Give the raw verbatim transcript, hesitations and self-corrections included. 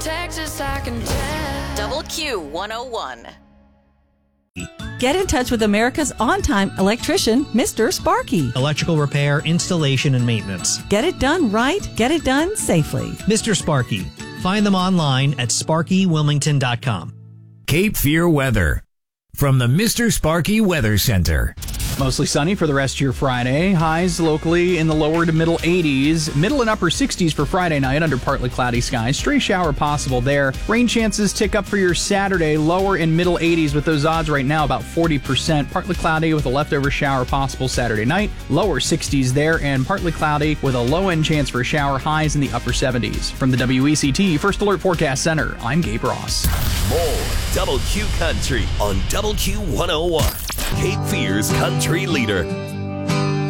Texas, I can tell. Double Q one oh one. Get in touch with America's on-time electrician, Mister Sparky. Electrical repair, installation, and maintenance. Get it done right. Get it done safely. Mister Sparky. Find them online at sparky wilmington dot com. Cape Fear weather from the Mister Sparky Weather Center. Mostly sunny for the rest of your Friday. Highs locally in the lower to middle eighties. Middle and upper sixties for Friday night under partly cloudy skies. Stray shower possible there. Rain chances tick up for your Saturday. Lower in middle eighties with those odds right now about forty percent. Partly cloudy with a leftover shower possible Saturday night. Lower sixties there and partly cloudy with a low-end chance for a shower. Highs in the upper seventies. From the W E C T First Alert Forecast Center, I'm Gabe Ross. More Double Q Country on Double Q one oh one. Cape Fear's country leader.